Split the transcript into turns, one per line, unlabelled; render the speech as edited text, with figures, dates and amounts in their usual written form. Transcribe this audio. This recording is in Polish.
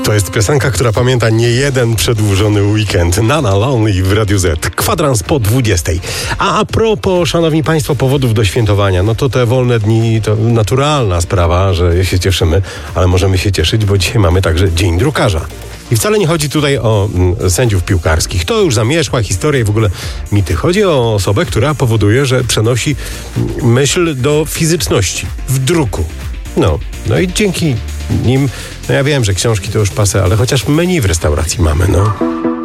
To jest piosenka, która pamięta nie jeden przedłużony weekend. Nana Lonely w Radiu Z. Kwadrans po 20. A propos, szanowni państwo, powodów do świętowania, no to te wolne dni to naturalna sprawa, że się cieszymy, ale możemy się cieszyć, bo dzisiaj mamy także Dzień Drukarza. I wcale nie chodzi tutaj o sędziów piłkarskich. To już zamierzchła historia i w ogóle mity. Chodzi o osobę, która powoduje, że przenosi myśl do fizyczności, w druku. No i dzięki nim, ja wiem, że książki to już passé, ale chociaż menu w restauracji mamy,